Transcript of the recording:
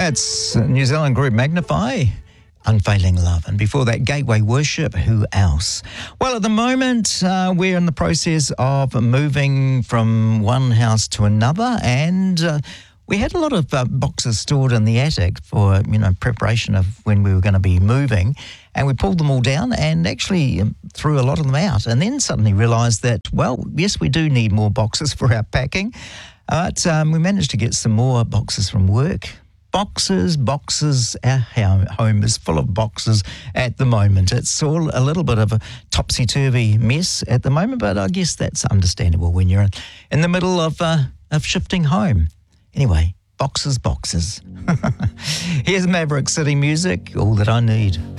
That's New Zealand group Magnify, Unfailing Love. And before that, Gateway Worship, Who Else? Well, at the moment, we're in the process of moving from one house to another, and we had a lot of boxes stored in the attic for, preparation of when we were going to be moving, and we pulled them all down and actually threw a lot of them out, and then suddenly realised that, well, yes, we do need more boxes for our packing, but we managed to get some more boxes from work. Boxes, our home is full of boxes at the moment. It's all a little bit of a topsy-turvy mess at the moment, but I guess that's understandable when you're in the middle of shifting home. Anyway, boxes. Here's Maverick City Music, All That I Need.